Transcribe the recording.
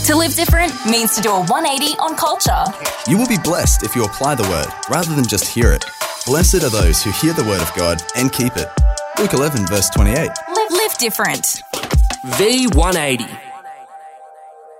To live different means to do a 180 on culture. You will be blessed if you apply the word rather than just hear it. Blessed are those who hear the word of God and keep it. Luke 11 verse 28. Live different. V180.